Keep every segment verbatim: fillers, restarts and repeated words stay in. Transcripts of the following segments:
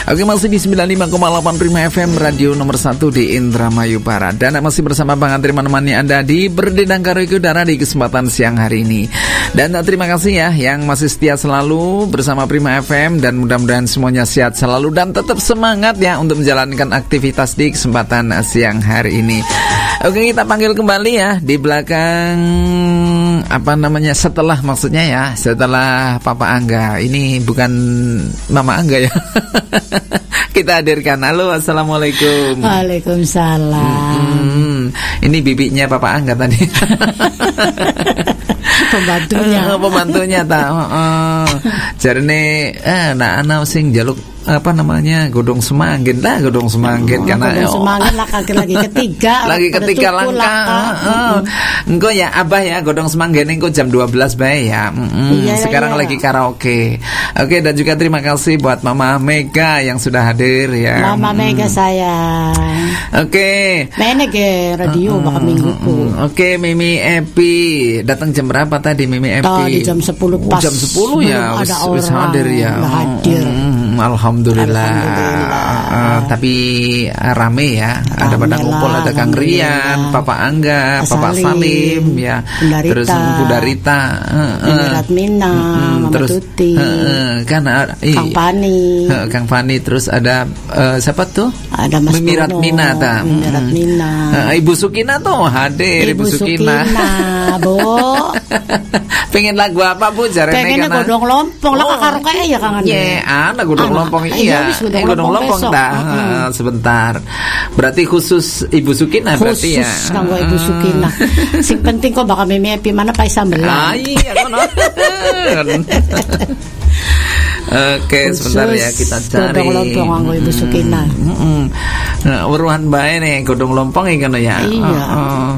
Oke, masih di sembilan puluh lima koma delapan Prima F M, radio nomor satu di Indramayu Barat. Dan masih bersama Bang Andri menemani Anda di Berdendang Karaoke Udara di kesempatan siang hari ini. Dan terima kasih ya yang masih setia selalu bersama Prima F M. Dan mudah-mudahan semuanya sehat selalu dan tetap semangat ya untuk menjalankan aktivitas di kesempatan siang hari ini. Oke, kita panggil kembali ya di belakang, apa namanya, setelah maksudnya ya, setelah Papa Angga. Ini bukan Mama Angga ya. Kita hadirkan. Halo, assalamualaikum. Waalaikumsalam. Hmm, ini bibinya Papa Angga tadi. Pembantunya. uh, Pembantunya tak. Uh, uh. Jarene eh nak ana sing jaluk apa namanya, godong semangin lah, godong semangin. Oh, karena godong semangin lah, kaki lagi ketiga. Lagi ketiga langka. Uh, uh. Engko ya Abah ya, godong semangin engko jam dua belas bae ya. Mm-mm. Iya, sekarang iya. Lagi karaoke. Oke, dan juga terima kasih buat Mama Mega yang sudah hadir ya. Mama mm. Mega sayang. Oke. Mene ke radio uh, bakal mingguku. Oke, Mimi Epi datang jam berapa tadi Mimi Epi? Tadi jam sepuluh pas. Jam sepuluh ya, ada wis hadir ya. Hadir. Mm, Alhamdulillah. Alhamdulillah. Uh, tapi uh, rame ya. Rame ada pada ngumpul, ada Kang Rian, Papa Angga, Salim, Papa Salim ya. Bundarita, terus Bundarita, uh, uh, Ratmina, uh, Mama terus, Tuti, uh, uh, kan uh, Kang Pani, uh, Kang Pani, terus ada uh, siapa tuh? Ada Mas Mimi Ratmina ta. Mimi Ratmina. Uh, Ibu Sukina tuh hadir. Ibu, Ibu Sukina, Sukina Bu. Pengen lagu apa Bu? Jarene pengennya karena godong lompong lah, karo kayak ya Kang Andi. Ya, ana godong lompong iya. Eh, godong lompong dah. Uh, sebentar. Berarti khusus Ibu Sukina berarti ya. Khusus kanggo Ibu Sukina. Sing penting kok bakal Mimi Epi mana pai sambelan. Ah iya kono. Oke, sebentar ya kita cari. Godong lompong kanggo Ibu Sukina. Heeh. Nah, uruan bae nih godong lompong iki ngono ya. Iya. Uh-uh.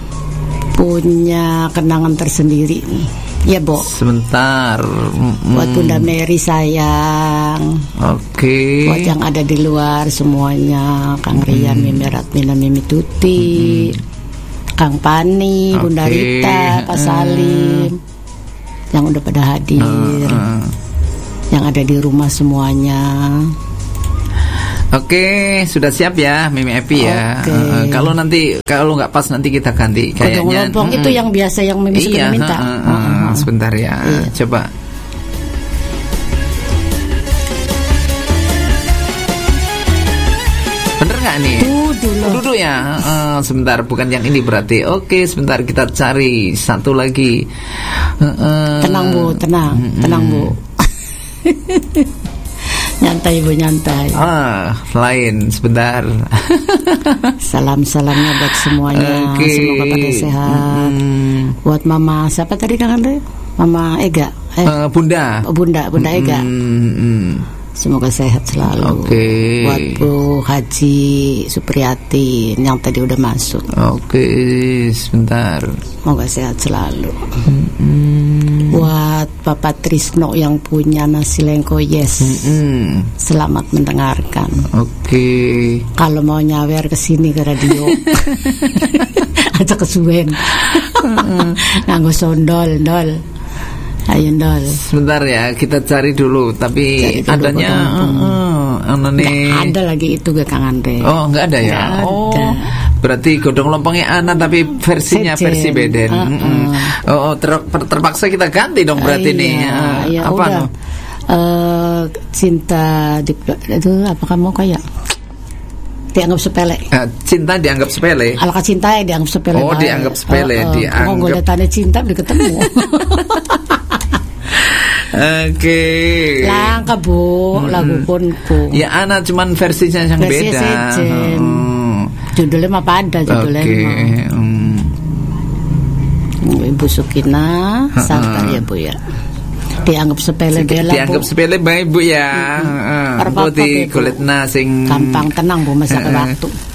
Punya kenangan tersendiri. Ya, Bo. Sebentar. Mm-mm. Buat Bunda Mary sayang. Oke. Okay. Buat yang ada di luar semuanya, Kang Rian, mm. Mimi Ratmina, Mimi Tuti, mm-hmm. Kang Pani, okay. Bunda Rita, Pak Salim, mm. yang udah pada hadir, uh, uh. yang ada di rumah semuanya. Oke, sudah siap ya Mimi Epi ya. Okay. Uh, kalau nanti kalau nggak pas nanti kita ganti kayaknya. Godong-lompong itu yang biasa yang Mimi iya, suka minta. Uh, uh, uh, uh, sebentar ya, iya. Coba. Bener nggak nih? Duduk, duduk ya. Uh, sebentar, bukan yang ini berarti. Oke, sebentar kita cari satu lagi. Uh, uh, tenang Bu, tenang, uh, tenang Bu. Nyantai Bu, nyantai. Ah, lain sebentar. Salam-salamnya buat semuanya. Okay. Semoga pada sehat. Hmm. Buat Mama siapa tadi Kang Andre? Mama Ega. Eh, uh, Bunda. Oh, Bunda, Bunda Ega. Hmm. Semoga sehat selalu. Oke. Okay. Buat Bu Haji Supriyati yang tadi udah masuk. Oke, okay, sebentar. Semoga sehat selalu. Hmm. Buat Papa Trisno yang punya nasi lengko, yes. Mm-mm. Selamat mendengarkan. Oke. Okay. Kalau mau nyawer ke sini ke radio, aja kesuwen. Nganggo sondol, dol. Ayo dol. Sebentar ya, kita cari dulu. Tapi cari dulu adanya, uh, uh, nggak ada lagi itu ke Kang Andre. Oh, nggak ada ya. Nggak oh. ada. Berarti godong lompongnya Ana tapi versinya Sejen. Versi beden. Uh, uh. Oh, ter- terpaksa kita ganti dong berarti uh, nih. Iya, uh, iya, apa udah. Uh, cinta di, itu apa kamu kayak dianggap sepele. Uh, cinta dianggap sepele. Alaka cinta ya dianggap sepele. Oh, baik. Dianggap sepele, uh, uh, dianggap. Kok gue tanda cinta udah ketemu. Oke. Okay. Langka Bu, hmm. lagu pun ku. Ya Ana cuman versinya yang versi beda. Sejen. Judulnya mah pada judulnya. Oke. Okay. Hmm. Ibu Sukina, sabar ya Bu ya. Dianggap sepele bela. Dianggap Bu. Sepele baik Bu ya. Heeh. Mm-hmm. Di kulit nasing. Gampang tenang Bu, masa ke waktu.